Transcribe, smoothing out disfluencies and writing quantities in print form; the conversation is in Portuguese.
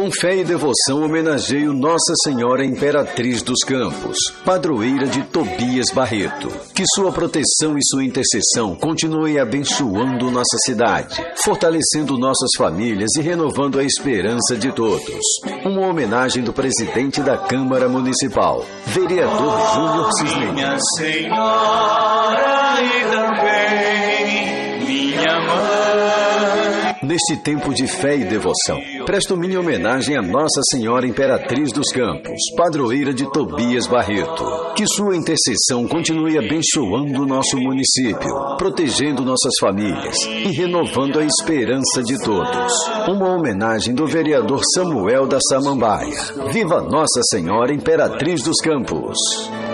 Com fé e devoção homenageio Nossa Senhora Imperatriz dos Campos, padroeira de Tobias Barreto. Que sua proteção e sua intercessão continuem abençoando nossa cidade, fortalecendo nossas famílias e renovando a esperança de todos. Uma homenagem do presidente da Câmara Municipal, vereador Júnior Cisneiro. Minha Senhora e também minha mãe. Neste tempo de fé e devoção, presto minha homenagem a Nossa Senhora Imperatriz dos Campos, padroeira de Tobias Barreto. Que sua intercessão continue abençoando o nosso município, protegendo nossas famílias e renovando a esperança de todos. Uma homenagem do vereador Samuel da Samambaia. Viva Nossa Senhora Imperatriz dos Campos!